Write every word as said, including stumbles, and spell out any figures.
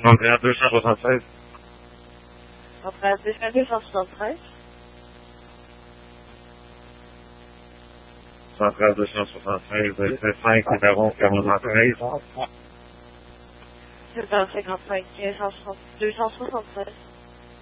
trente et un deux cent soixante-treize. trente et un deux cent soixante-treize. trente et un deux cent soixante-treize, c'est cinq numéro quarante-treize. C'est un cinquante-cinq deux cent soixante-treize.